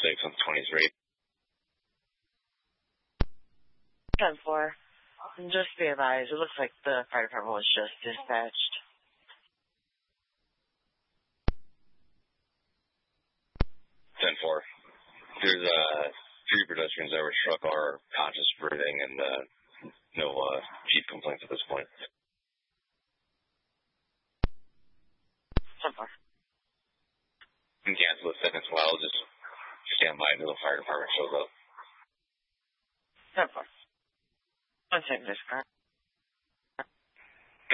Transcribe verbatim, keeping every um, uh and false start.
six on twenty-three. ten four. Just be advised, it looks like the fire department was just dispatched. ten four. There's uh, three pedestrians that were struck are conscious breathing and uh, no uh, chief complaints at this point. ten four. You can cancel the second as well. Just stand by until the fire department shows up. ten four. One second, this car.